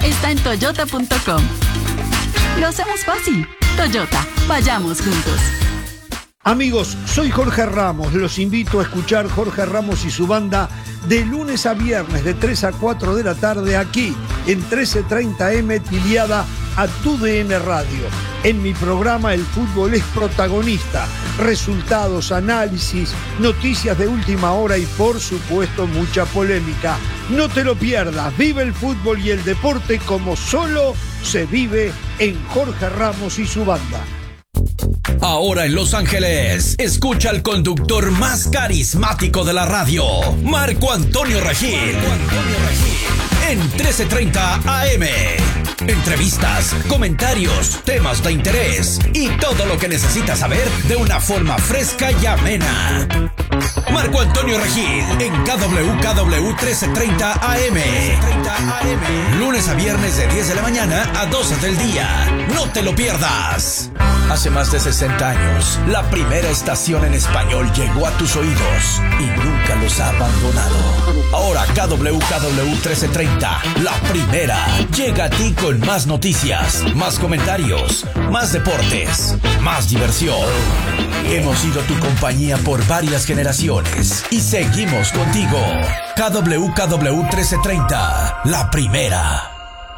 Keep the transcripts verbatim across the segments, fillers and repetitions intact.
está en toyota punto com. Lo hacemos fácil. Toyota, vayamos juntos. Amigos, soy Jorge Ramos. Los invito a escuchar Jorge Ramos y su banda de lunes a viernes de tres a cuatro de la tarde aquí en trece treinta eme afiliada a Tu D N Radio. En mi programa el fútbol es protagonista. Resultados, análisis, noticias de última hora y por supuesto mucha polémica. No te lo pierdas. Vive el fútbol y el deporte como solo se vive en Jorge Ramos y su banda. Ahora en Los Ángeles, escucha al conductor más carismático de la radio, Marco Antonio Regil. Marco Antonio Regil. En trece treinta A M. Entrevistas, comentarios, temas de interés y todo lo que necesitas saber de una forma fresca y amena. Marco Antonio Regil en K W K W trece treinta A M. Lunes a viernes de diez de la mañana a doce del día. No te lo pierdas. Hace más de sesenta años, la primera estación en español llegó a tus oídos y nunca los ha abandonado. Ahora K W K W trece treinta, la primera, llega a ti con más noticias, más comentarios, más deportes, más diversión. Hemos sido tu compañía por varias generaciones y seguimos contigo. K W K W trece treinta, la primera.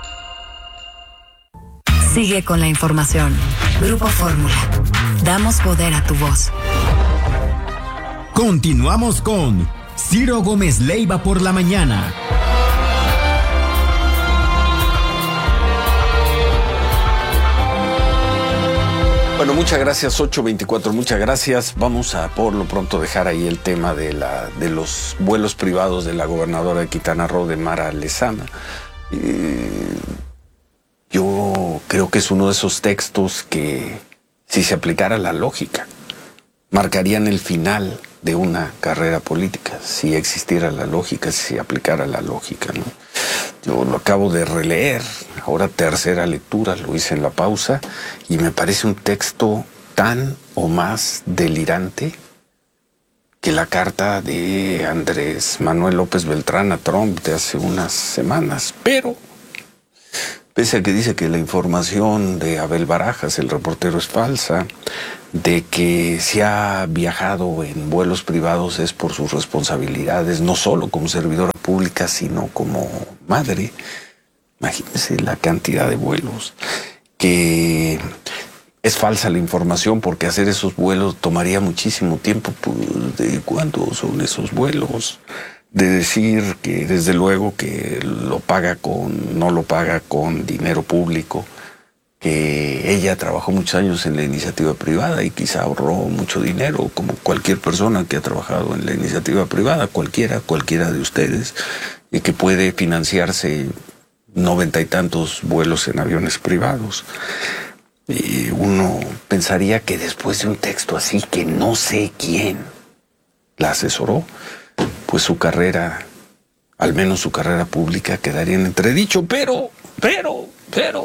Sigue con la información. Grupo Fórmula. Damos poder a tu voz. Continuamos con Ciro Gómez Leiva por la mañana. Bueno, muchas gracias, ocho veinticuatro, muchas gracias. Vamos a por lo pronto dejar ahí el tema de, la, de los vuelos privados de la gobernadora de Quintana Roo, de Mara Lezama. Eh, yo creo que es uno de esos textos que, si se aplicara la lógica, marcarían el final de una carrera política, si existiera la lógica, si se aplicara la lógica, ¿no? Yo lo acabo de releer, ahora tercera lectura, lo hice en la pausa, y me parece un texto tan o más delirante que la carta de Andrés Manuel López Beltrán a Trump de hace unas semanas. Pero, pese a que dice que la información de Abel Barajas, el reportero, es falsa, de que se ha viajado en vuelos privados es por sus responsabilidades, no solo como servidora pública, sino como madre. Imagínense la cantidad de vuelos. Que es falsa la información porque hacer esos vuelos tomaría muchísimo tiempo. Pues, ¿de cuándo son esos vuelos? De decir que desde luego que lo paga con, no lo paga con dinero público, que ella trabajó muchos años en la iniciativa privada y quizá ahorró mucho dinero, como cualquier persona que ha trabajado en la iniciativa privada, cualquiera, cualquiera de ustedes, y que puede financiarse noventa y tantos vuelos en aviones privados. Y uno pensaría que después de un texto así, que no sé quién la asesoró, pues su carrera, al menos su carrera pública, quedaría en entredicho, pero, pero, pero...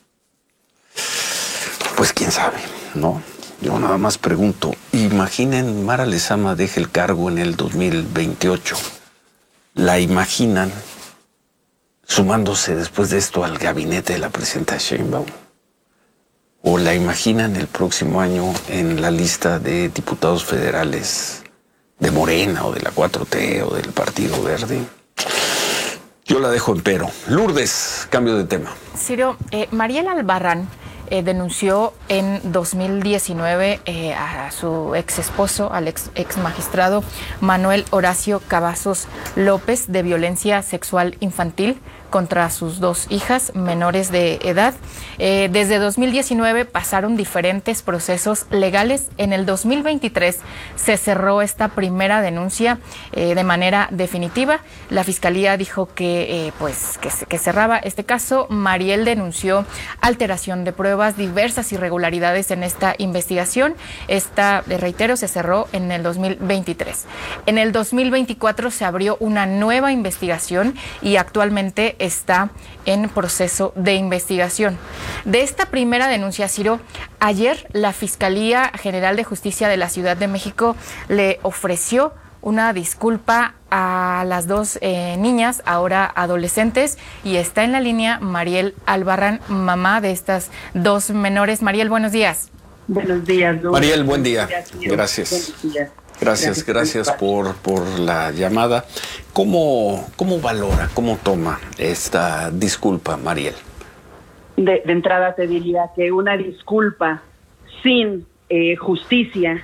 pues quién sabe, ¿no? Yo nada más pregunto, imaginen Mara Lezama deje el cargo en el dos mil veintiocho. ¿La imaginan sumándose después de esto al gabinete de la presidenta Sheinbaum? ¿O la imaginan el próximo año en la lista de diputados federales de Morena o de la cuatro T o del Partido Verde? Yo la dejo en pero. Lourdes, cambio de tema. Ciro, eh, Mariela Albarrán Eh, denunció en dos mil diecinueve eh, a su ex esposo, al ex, ex magistrado Manuel Horacio Cavazos López, de violencia sexual infantil contra sus dos hijas menores de edad. Eh, desde dos mil diecinueve pasaron diferentes procesos legales. En el dos mil veintitrés se cerró esta primera denuncia eh, de manera definitiva. La fiscalía dijo que, eh, pues, que, que cerraba este caso. Mariel denunció alteración de pruebas, diversas irregularidades en esta investigación. Esta, le reitero, se cerró en el dos mil veintitrés. En el dos mil veinticuatro se abrió una nueva investigación y actualmente está en proceso de investigación. De esta primera denuncia, Ciro, ayer la Fiscalía General de Justicia de la Ciudad de México le ofreció una disculpa a las dos eh, niñas, ahora adolescentes, y está en la línea Mariel Albarrán, mamá de estas dos menores. Mariel, buenos días. Buenos días, Luz. Mariel, buen día. Gracias. Buenos días. Gracias, gracias por, por la llamada. ¿Cómo, cómo valora, cómo toma esta disculpa, Mariel? De, de entrada te diría que una disculpa sin eh, justicia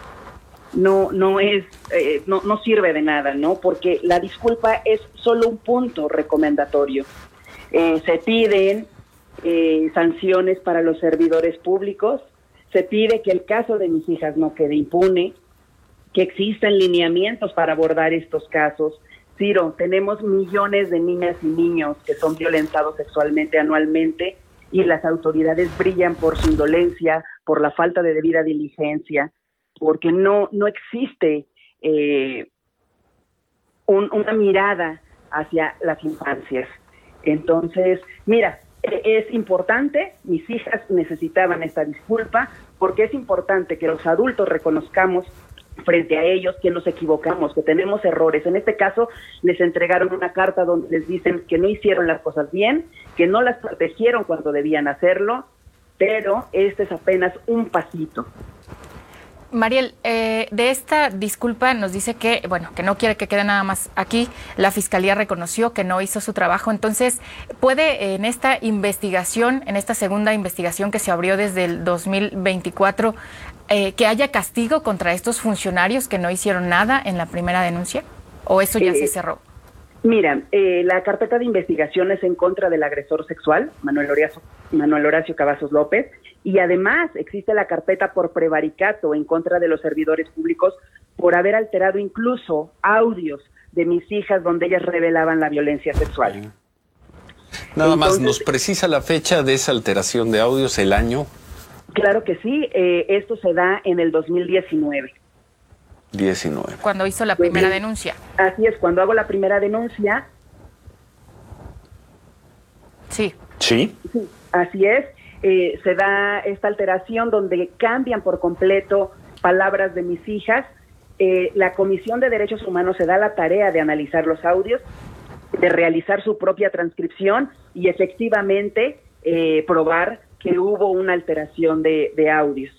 no no es eh, no, no sirve de nada, ¿no? Porque la disculpa es solo un punto recomendatorio. Eh, se piden eh, sanciones para los servidores públicos, se pide que el caso de mis hijas no quede impune, que existan lineamientos para abordar estos casos. Ciro, tenemos millones de niñas y niños que son violentados sexualmente anualmente y las autoridades brillan por su indolencia, por la falta de debida diligencia, porque no, no existe eh, un, una mirada hacia las infancias. Entonces, mira, es importante, mis hijas necesitaban esta disculpa, porque es importante que los adultos reconozcamos frente a ellos que nos equivocamos, que tenemos errores. En este caso, les entregaron una carta donde les dicen que no hicieron las cosas bien, que no las protegieron cuando debían hacerlo, pero este es apenas un pasito. Mariel, eh, de esta disculpa nos dice que, bueno, que no quiere que quede nada más aquí. La Fiscalía reconoció que no hizo su trabajo. Entonces, ¿puede en esta investigación, en esta segunda investigación que se abrió desde el dos mil veinticuatro, eh, que haya castigo contra estos funcionarios que no hicieron nada en la primera denuncia? ¿O eso ya eh, se cerró? Mira, eh, la carpeta de investigación es en contra del agresor sexual, Manuel Horacio, Manuel Horacio Cavazos López, y además existe la carpeta por prevaricato en contra de los servidores públicos por haber alterado incluso audios de mis hijas donde ellas revelaban la violencia sexual. Nada Entonces, más, ¿nos precisa la fecha de esa alteración de audios, el año? Claro que sí, eh, esto se da en el dos mil diecinueve. diecinueve. Cuando hizo la primera sí, denuncia. Así es, cuando hago la primera denuncia. Sí. Sí. Sí, así es. Eh, se da esta alteración donde cambian por completo palabras de mis hijas. Eh, la Comisión de Derechos Humanos se da la tarea de analizar los audios, de realizar su propia transcripción y efectivamente eh, probar que hubo una alteración de, de audios.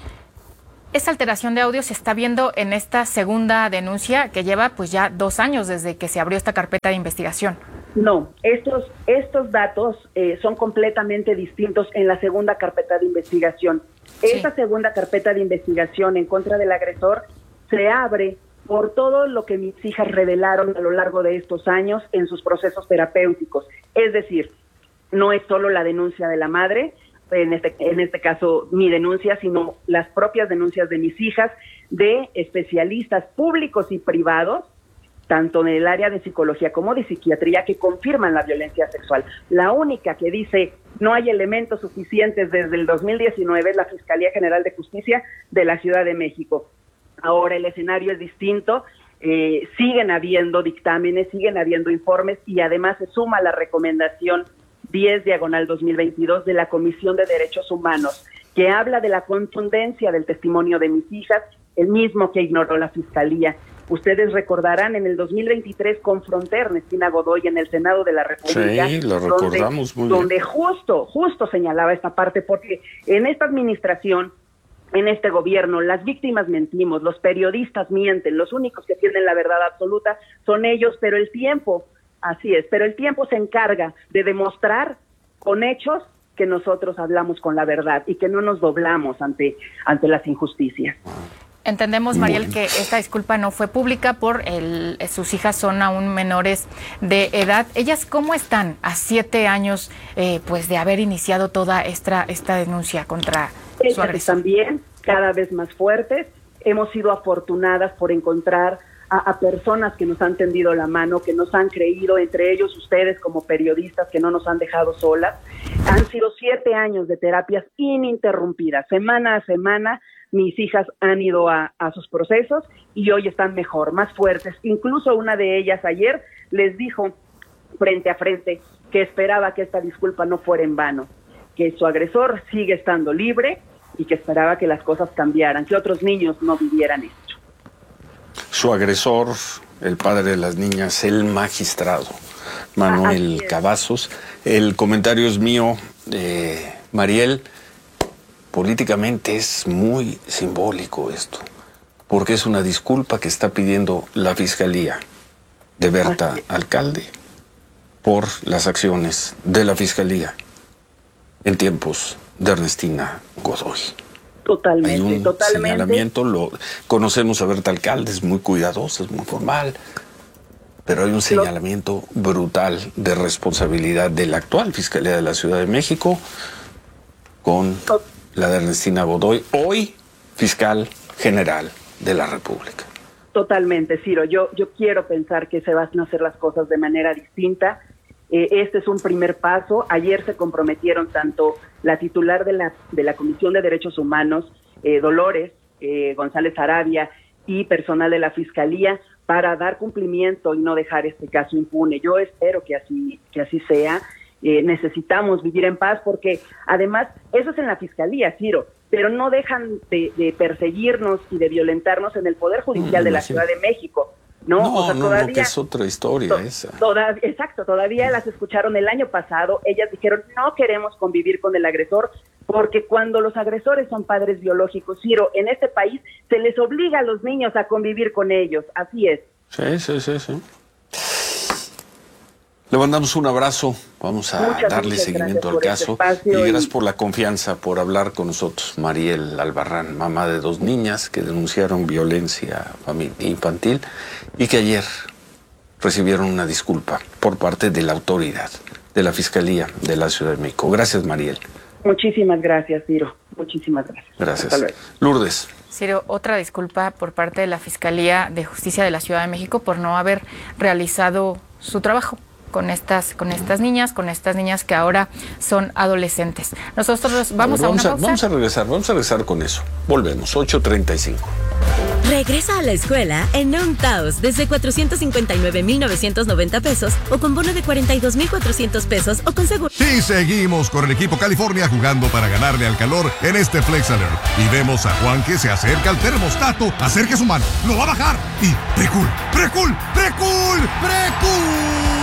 Esa alteración de audio se está viendo en esta segunda denuncia que lleva pues ya dos años desde que se abrió esta carpeta de investigación. No, estos, estos datos eh, son completamente distintos en la segunda carpeta de investigación. Sí. Esta segunda carpeta de investigación en contra del agresor se abre por todo lo que mis hijas revelaron a lo largo de estos años en sus procesos terapéuticos. Es decir, no es solo la denuncia de la madre, en este, en este caso mi denuncia, sino las propias denuncias de mis hijas, de especialistas públicos y privados, tanto en el área de psicología como de psiquiatría, que confirman la violencia sexual. La única que dice no hay elementos suficientes desde el dos mil diecinueve es la Fiscalía General de Justicia de la Ciudad de México. Ahora el escenario es distinto, eh, siguen habiendo dictámenes, siguen habiendo informes y además se suma la recomendación diez diagonal dos mil veintidós de la Comisión de Derechos Humanos, que habla de la contundencia del testimonio de mis hijas, el mismo que ignoró la Fiscalía. Ustedes recordarán, en el dos mil veintitrés confronté a Ernestina Godoy en el Senado de la República. Sí, lo recordamos donde, muy bien. Donde justo, justo señalaba esta parte, porque en esta administración, en este gobierno, las víctimas mentimos, los periodistas mienten, los únicos que tienen la verdad absoluta son ellos, pero el tiempo, así es, pero el tiempo se encarga de demostrar con hechos que nosotros hablamos con la verdad y que no nos doblamos ante, ante las injusticias. Entendemos, Mariel, que esta disculpa no fue pública por el, sus hijas son aún menores de edad. ¿Ellas cómo están a siete años eh, pues de haber iniciado toda esta, esta denuncia contra Ellas su agresor? También cada vez más fuertes. Hemos sido afortunadas por encontrar a, a personas que nos han tendido la mano, que nos han creído, entre ellos ustedes como periodistas que no nos han dejado solas. Han sido siete años de terapias ininterrumpidas, semana a semana. Mis hijas han ido a, a sus procesos y hoy están mejor, más fuertes. Incluso una de ellas ayer les dijo frente a frente que esperaba que esta disculpa no fuera en vano, que su agresor sigue estando libre y que esperaba que las cosas cambiaran, que otros niños no vivieran esto. su agresor, el padre de las niñas, el magistrado Manuel Cavazos. El comentario es mío, eh, Mariel. Políticamente es muy simbólico esto, porque es una disculpa que está pidiendo la Fiscalía de Berta Alcalde por las acciones de la Fiscalía en tiempos de Ernestina Godoy. Totalmente, Hay un totalmente. señalamiento, lo conocemos a Berta Alcalde, es muy cuidadosa, es muy formal, pero hay un señalamiento brutal de responsabilidad de la actual Fiscalía de la Ciudad de México con la de Ernestina Godoy, hoy fiscal general de la República. Totalmente, Ciro. Yo, yo quiero pensar que se van a hacer las cosas de manera distinta. Eh, este es un primer paso. Ayer se comprometieron tanto la titular de la, de la Comisión de Derechos Humanos, eh, Dolores eh, González Arabia, y personal de la Fiscalía para dar cumplimiento y no dejar este caso impune. Yo espero que así, que así sea. Eh, necesitamos vivir en paz porque además eso es en la Fiscalía, Ciro, pero no dejan de, de perseguirnos y de violentarnos en el Poder Judicial mm, de la Ciudad de México. No, no, o sea, no, todavía, no, que es otra historia to, esa. Toda, exacto, todavía las escucharon el año pasado. Ellas dijeron, no queremos convivir con el agresor, porque cuando los agresores son padres biológicos, Ciro, en este país se les obliga a los niños a convivir con ellos. Así es. Sí, sí, sí, sí. Le mandamos un abrazo, vamos a muchas, darle muchas seguimiento al caso este y gracias y... por la confianza, por hablar con nosotros. Mariel Albarrán, mamá de dos niñas que denunciaron violencia infantil y que ayer recibieron una disculpa por parte de la autoridad, de la Fiscalía de la Ciudad de México. Gracias, Mariel. Muchísimas gracias, Ciro. Muchísimas gracias. Gracias. Lourdes. Ciro, otra disculpa por parte de la Fiscalía de Justicia de la Ciudad de México por no haber realizado su trabajo con estas con estas niñas, con estas niñas que ahora son adolescentes. Nosotros vamos a, vamos a una a, pausa. Vamos a regresar, vamos a regresar con eso. Volvemos, ocho treinta y cinco. Regresa a la escuela en Non Taos desde cuatrocientos cincuenta y nueve mil novecientos noventa pesos o con bono de cuarenta y dos mil cuatrocientos pesos o con seguro. Y seguimos con el equipo California jugando para ganarle al calor en este Flex Alert. Y vemos a Juan que se acerca al termostato, acerque su mano, lo va a bajar y ¡Precool! ¡Precool! ¡Precool! ¡Precool!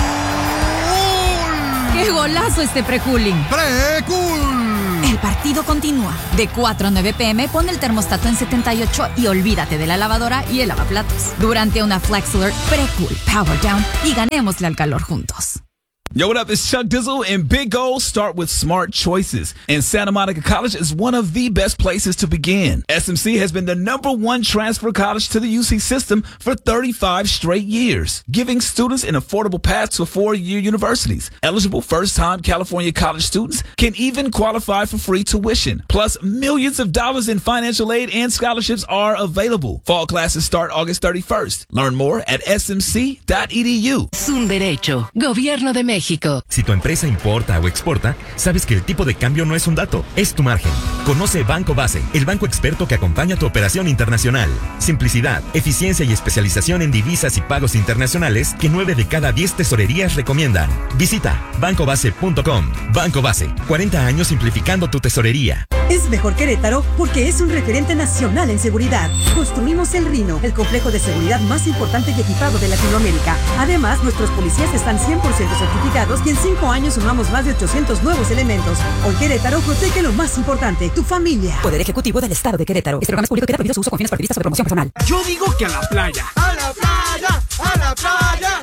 ¡Qué golazo este Precooling! ¡Precool! El partido continúa. De cuatro a nueve pm pon el termostato en setenta y ocho y olvídate de la lavadora y el lavaplatos. Durante una Flex Alert, Precool Power Down y ganémosle al calor juntos. Yo, what up? It's Chuck Dizzle, and big goals start with smart choices. And Santa Monica College is one of the best places to begin. S M C has been the number one transfer college to the U C system for thirty-five straight years, giving students an affordable path to four-year universities. Eligible first-time California college students can even qualify for free tuition. Plus, millions of dollars in financial aid and scholarships are available. Fall classes start August thirty-first. Learn more at s m c dot e d u. Es un derecho. Gobierno de México. Si tu empresa importa o exporta, sabes que el tipo de cambio no es un dato, es tu margen. Conoce Banco Base, el banco experto que acompaña tu operación internacional. Simplicidad, eficiencia y especialización en divisas y pagos internacionales que nueve de cada diez tesorerías recomiendan. Visita banco base punto com. Banco Base, cuarenta años simplificando tu tesorería. Es mejor Querétaro porque es un referente nacional en seguridad. Construimos el Rino, el complejo de seguridad más importante y equipado de Latinoamérica. Además, nuestros policías están cien por ciento certificados y en cinco años sumamos más de ochocientos nuevos elementos. Hoy Querétaro protege lo más importante, tu familia. Poder Ejecutivo del Estado de Querétaro. Este programa es público y queda prohibido su uso con fines partidistas o de promoción personal. Yo digo que a la playa. ¡A la playa! ¡A la playa!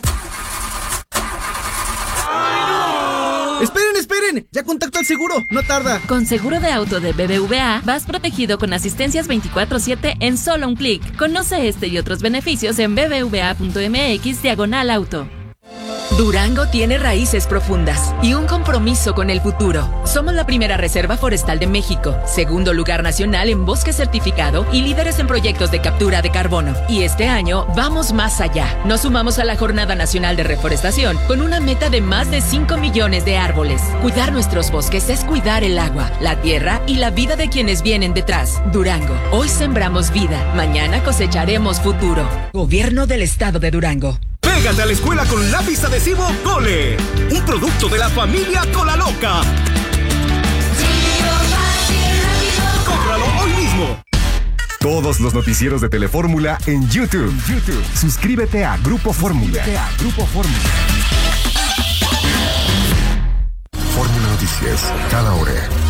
¡Ay, no! Esperen, esperen, ya contacto al seguro, no tarda. Con seguro de auto de B B V A vas protegido con asistencias veinticuatro siete en solo un clic. Conoce este y otros beneficios en b b v a punto m x diagonal auto. Durango tiene raíces profundas y un compromiso con el futuro. Somos la primera reserva forestal de México, segundo lugar nacional en bosque certificado y líderes en proyectos de captura de carbono. Y este año vamos más allá. Nos sumamos a la Jornada Nacional de Reforestación con una meta de más de cinco millones de árboles. Cuidar nuestros bosques es cuidar el agua, la tierra y la vida de quienes vienen detrás. Durango, hoy sembramos vida, mañana cosecharemos futuro. Gobierno del Estado de Durango. Pégate a la escuela con lápiz adhesivo Cole, un producto de la familia Cola Loca. Cómpralo hoy mismo. todos los noticieros de Telefórmula en YouTube. YouTube. Suscríbete a Grupo Fórmula. a Grupo Fórmula. Fórmula Noticias, cada hora.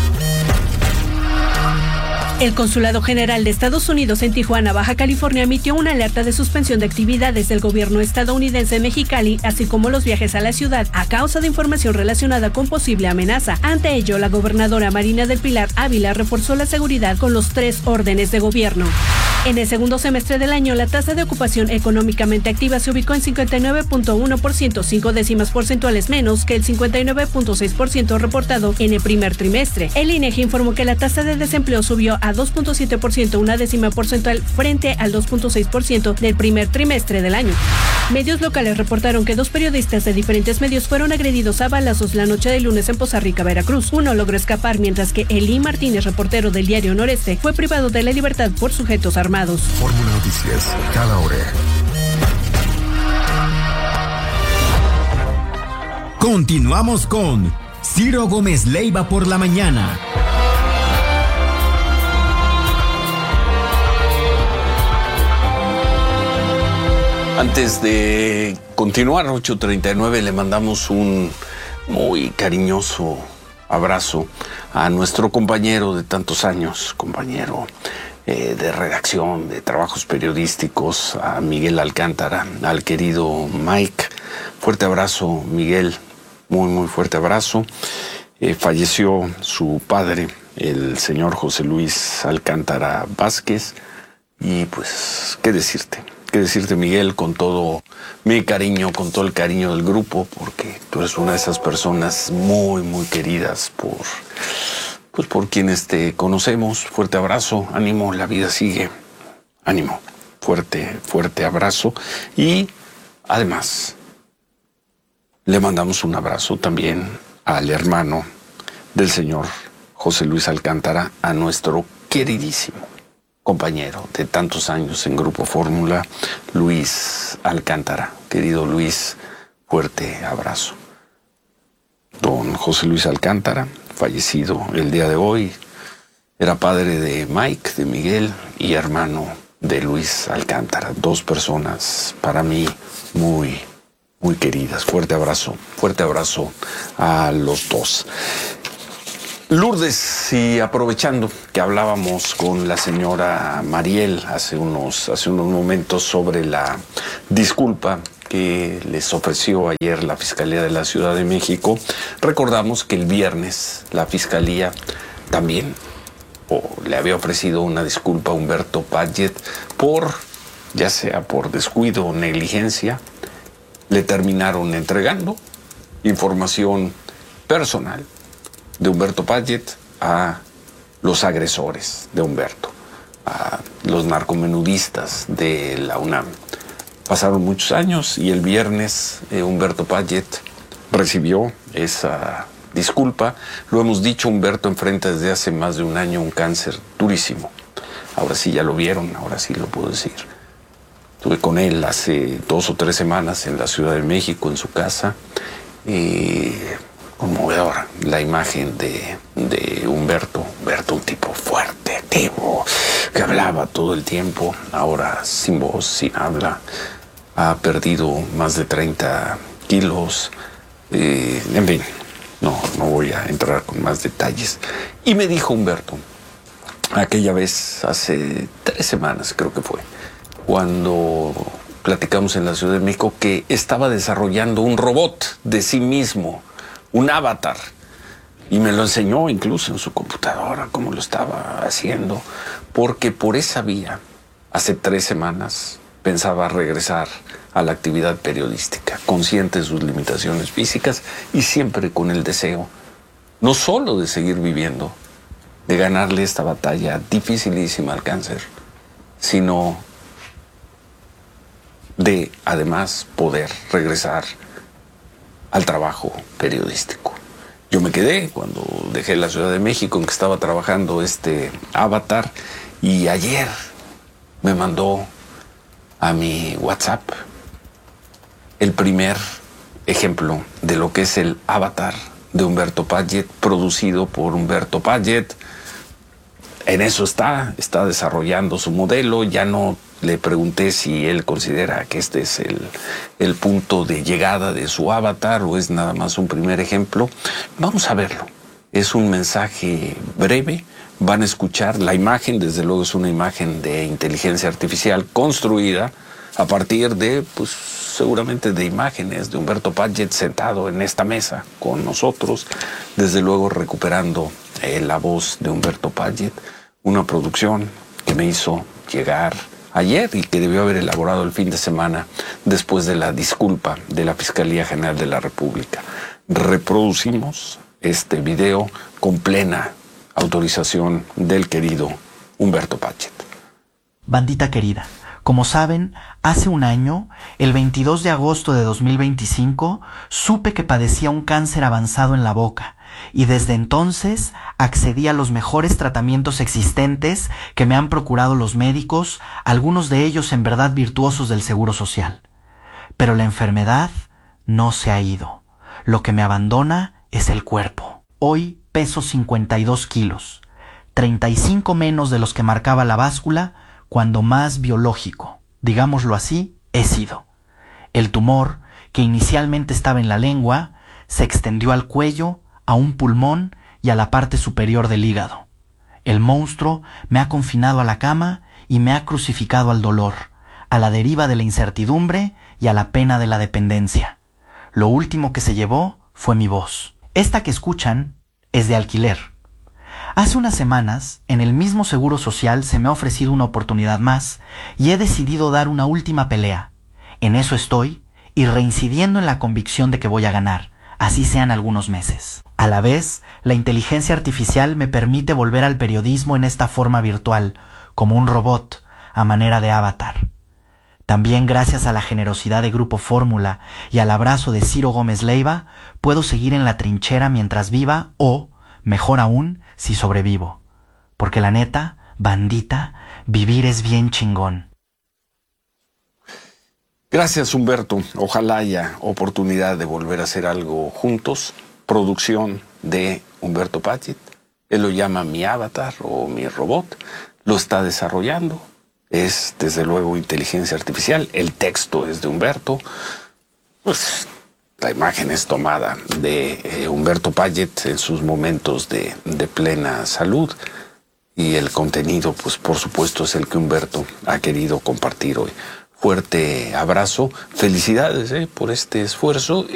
El Consulado General de Estados Unidos en Tijuana, Baja California, emitió una alerta de suspensión de actividades del gobierno estadounidense en Mexicali, así como los viajes a la ciudad, a causa de información relacionada con posible amenaza. Ante ello, la gobernadora Marina del Pilar Ávila reforzó la seguridad con los tres órdenes de gobierno. En el segundo semestre del año, la tasa de ocupación económicamente activa se ubicó en cincuenta y nueve punto uno por ciento, cinco décimas porcentuales menos que el cincuenta y nueve punto seis por ciento reportado en el primer trimestre. El INEGI informó que la tasa de desempleo subió a dos punto siete por ciento, una décima porcentual frente al dos punto seis por ciento del primer trimestre del año. Medios locales reportaron que dos periodistas de diferentes medios fueron agredidos a balazos la noche del lunes en Poza Rica, Veracruz. Uno logró escapar, mientras que Elí Martínez, reportero del diario Noreste, fue privado de la libertad por sujetos armados. Fórmula Noticias, cada hora. Continuamos con Ciro Gómez Leiva por la mañana. Antes de continuar, ocho treinta y nueve, le mandamos un muy cariñoso abrazo a nuestro compañero de tantos años, compañero eh, de redacción, de trabajos periodísticos, a Miguel Alcántara, al querido Mike. Fuerte abrazo, Miguel, muy, muy fuerte abrazo. Eh, falleció su padre, el señor José Luis Alcántara Vázquez, y pues, ¿qué decirte? ¿Qué decirte, Miguel? Con todo mi cariño, con todo el cariño del grupo, porque tú eres una de esas personas muy, muy queridas por, pues por quienes te conocemos. Fuerte abrazo, ánimo, la vida sigue. Ánimo, fuerte, fuerte abrazo. Y además, le mandamos un abrazo también al hermano del señor José Luis Alcántara, a nuestro queridísimo compañero de tantos años en Grupo Fórmula, Luis Alcántara. Querido Luis, fuerte abrazo. Don José Luis Alcántara, fallecido el día de hoy, era padre de Mike, de Miguel, y hermano de Luis Alcántara. Dos personas para mí muy, muy queridas. Fuerte abrazo, fuerte abrazo a los dos. Lourdes, y aprovechando que hablábamos con la señora Mariel hace unos, hace unos momentos sobre la disculpa que les ofreció ayer la Fiscalía de la Ciudad de México, recordamos que el viernes la Fiscalía también o le había ofrecido una disculpa a Humberto Padgett por, ya sea por descuido o negligencia, le terminaron entregando información personal de Humberto Padgett a los agresores de Humberto, a los narcomenudistas de la UNAM. Pasaron muchos años y el viernes eh, Humberto Padgett recibió esa disculpa. Lo hemos dicho, Humberto enfrenta desde hace más de un año un cáncer durísimo. Ahora sí ya lo vieron, ahora sí lo puedo decir. Estuve con él hace dos o tres semanas en la Ciudad de México, en su casa. Eh, conmovedora la imagen de, de Humberto. Humberto, un tipo fuerte, activo, que hablaba todo el tiempo, ahora sin voz, sin habla. Ha perdido más de treinta kilos. Eh, en fin, no, no voy a entrar con más detalles. Y me dijo Humberto, aquella vez, hace tres semanas creo que fue, cuando platicamos en la Ciudad de México, que estaba desarrollando un robot de sí mismo, un avatar, y me lo enseñó incluso en su computadora, cómo lo estaba haciendo, porque por esa vía, hace tres semanas, pensaba regresar a la actividad periodística, consciente de sus limitaciones físicas y siempre con el deseo, no solo de seguir viviendo, de ganarle esta batalla dificilísima al cáncer, sino de, además, poder regresar al trabajo periodístico. Yo me quedé cuando dejé la Ciudad de México, en que estaba trabajando este avatar, y ayer me mandó a mi WhatsApp el primer ejemplo de lo que es el avatar de Humberto Padgett, producido por Humberto Padgett, en eso está, está desarrollando su modelo. Ya no le pregunté si él considera que este es el, el punto de llegada de su avatar o es nada más un primer ejemplo. Vamos a verlo. Es un mensaje breve. Van a escuchar la imagen, desde luego es una imagen de inteligencia artificial construida a partir de, pues seguramente de imágenes de Humberto Padgett sentado en esta mesa con nosotros, desde luego recuperando eh, la voz de Humberto Padgett, una producción que me hizo llegar ayer y que debió haber elaborado el fin de semana después de la disculpa de la Fiscalía General de la República. Reproducimos este video con plena autorización del querido Humberto Padgett. Bandita querida, como saben, hace un año, el veintidós de agosto de dos mil veinticinco, supe que padecía un cáncer avanzado en la boca y desde entonces accedí a los mejores tratamientos existentes que me han procurado los médicos, algunos de ellos en verdad virtuosos del Seguro Social. Pero la enfermedad no se ha ido. Lo que me abandona es el cuerpo. Hoy peso cincuenta y dos kilos, treinta y cinco menos de los que marcaba la báscula cuando más biológico, digámoslo así, he sido. El tumor, que inicialmente estaba en la lengua, se extendió al cuello, a un pulmón y a la parte superior del hígado. El monstruo me ha confinado a la cama y me ha crucificado al dolor, a la deriva de la incertidumbre y a la pena de la dependencia. Lo último que se llevó fue mi voz. Esta que escuchan es de alquiler. Hace unas semanas, en el mismo Seguro Social se me ha ofrecido una oportunidad más y he decidido dar una última pelea. En eso estoy y reincidiendo en la convicción de que voy a ganar, así sean algunos meses. A la vez, la inteligencia artificial me permite volver al periodismo en esta forma virtual, como un robot, a manera de avatar. También gracias a la generosidad de Grupo Fórmula y al abrazo de Ciro Gómez Leiva, puedo seguir en la trinchera mientras viva o, mejor aún, si sobrevivo. Porque la neta, bandita, vivir es bien chingón. Gracias, Humberto. Ojalá haya oportunidad de volver a hacer algo juntos. Producción de Humberto Padgett. Él lo llama mi avatar o mi robot. Lo está desarrollando. Es, desde luego, inteligencia artificial. El texto es de Humberto. Pues la imagen es tomada de eh, Humberto Padgett en sus momentos de, de plena salud. Y el contenido, pues por supuesto, es el que Humberto ha querido compartir hoy. Fuerte abrazo. Felicidades eh, por este esfuerzo.